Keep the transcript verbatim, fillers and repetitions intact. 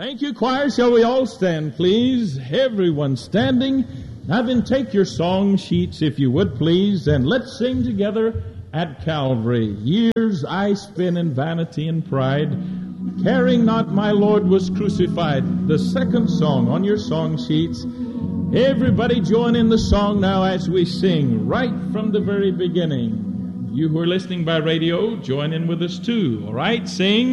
Thank you, choir. Shall we all stand, please? Everyone standing. Now then, take your song sheets, if you would, please, and let's sing together at Calvary. Years I spent in vanity and pride, caring not my Lord was crucified. The second song on your song sheets. Everybody join in the song now as we sing right from the very beginning. You who are listening by radio, join in with us too. All right, sing.